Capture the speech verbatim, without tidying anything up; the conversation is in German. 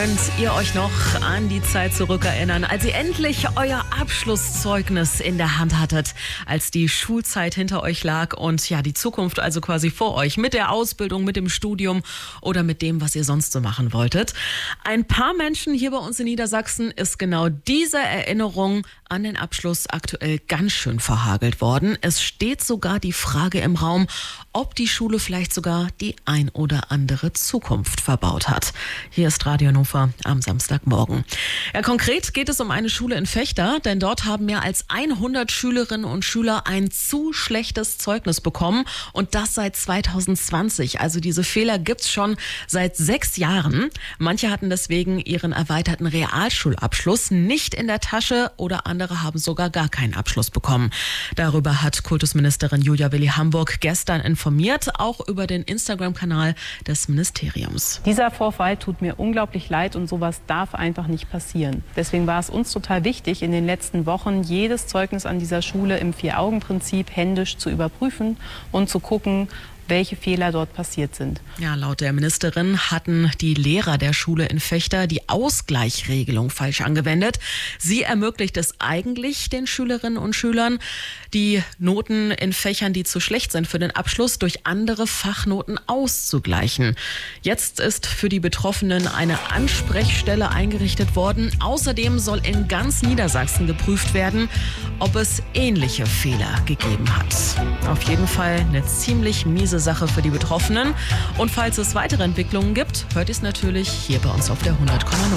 Könnt ihr euch noch an die Zeit zurückerinnern, als ihr endlich euer Abschlusszeugnis in der Hand hattet, als die Schulzeit hinter euch lag und ja, die Zukunft also quasi vor euch mit der Ausbildung, mit dem Studium oder mit dem, was ihr sonst so machen wolltet? Ein paar Menschen hier bei uns in Niedersachsen ist genau diese Erinnerung an den Abschluss aktuell ganz schön verhagelt worden. Es steht sogar die Frage im Raum, ob die Schule vielleicht sogar die ein oder andere Zukunft verbaut hat. Hier ist Radio Hannover am Samstagmorgen. Ja, konkret geht es um eine Schule in Vechta, denn dort haben mehr als hundert Schülerinnen und Schüler ein zu schlechtes Zeugnis bekommen und das seit zwanzig zwanzig. Also diese Fehler gibt's schon seit sechs Jahren. Manche hatten deswegen ihren erweiterten Realschulabschluss nicht in der Tasche oder andere haben sogar gar keinen Abschluss bekommen. Darüber hat Kultusministerin Julia Willi-Hamburg gestern informiert, auch über den Instagram-Kanal des Ministeriums. Dieser Vorfall tut mir unglaublich leid und sowas darf einfach nicht passieren. Deswegen war es uns total wichtig, in den letzten Wochen jedes Zeugnis an dieser Schule im Vier-Augen-Prinzip händisch zu überprüfen und zu gucken, welche Fehler dort passiert sind. Ja, laut der Ministerin hatten die Lehrer der Schule in Vechta die Ausgleichsregelung falsch angewendet. Sie ermöglicht es eigentlich den Schülerinnen und Schülern, die Noten in Fächern, die zu schlecht sind für den Abschluss, durch andere Fachnoten auszugleichen. Jetzt ist für die Betroffenen eine Ansprechstelle eingerichtet worden. Außerdem soll in ganz Niedersachsen geprüft werden, ob es ähnliche Fehler gegeben hat. Auf jeden Fall eine ziemlich miese Sache für die Betroffenen. Und falls es weitere Entwicklungen gibt, hört ihr es natürlich hier bei uns auf der hundert Komma null.